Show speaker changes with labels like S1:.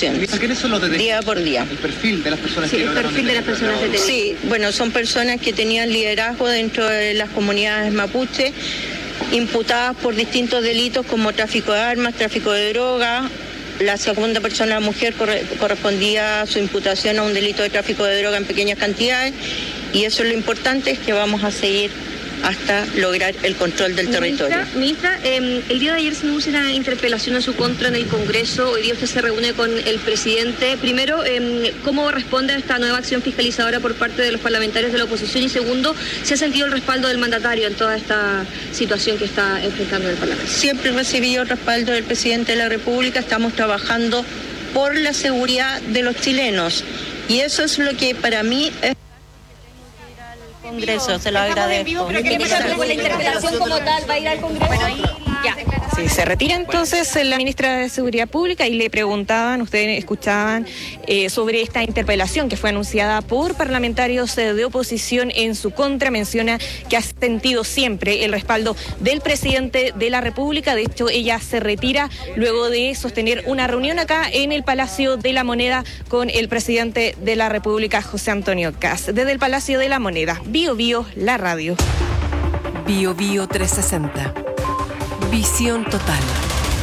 S1: investigaciones.
S2: ¿Quiénes son los detenidos?
S1: Día por día.
S2: El perfil de las personas
S3: Sí,
S2: que
S3: el perfil de las personas detenidas.
S1: Sí, bueno, son personas que tenían liderazgo dentro de las comunidades mapuche, imputadas por distintos delitos como tráfico de armas, tráfico de droga. La segunda persona, la mujer, correspondía a su imputación a un delito de tráfico de droga en pequeñas cantidades, y eso es lo importante, es que vamos a seguir hasta lograr el control del territorio.
S3: Ministra, el día de ayer se anuncia una interpelación en su contra en el Congreso. Hoy día usted se reúne con el presidente. Primero, ¿cómo responde a esta nueva acción fiscalizadora por parte de los parlamentarios de la oposición? Y segundo, ¿se ha sentido el respaldo del mandatario en toda esta situación que está enfrentando el Parlamento?
S1: Siempre he recibido el respaldo del presidente de la República. Estamos trabajando por la seguridad de los chilenos, y eso es lo que para mí es Congreso, se lo agradezco.
S3: ¿Pero qué pasa con la interpelación como tal? ¿Va a ir al Congreso? Bueno, ahí ya.
S4: Sí, se retira entonces la ministra de Seguridad Pública, y le preguntaban, ustedes escuchaban, sobre esta interpelación que fue anunciada por parlamentarios de oposición en su contra. Menciona que ha sentido siempre el respaldo del presidente de la República. De hecho, ella se retira luego de sostener una reunión acá en el Palacio de la Moneda con el presidente de la República, José Antonio Kast. Desde el Palacio de la Moneda, Bio Bio, la radio.
S5: Bio Bio 360. Visión total.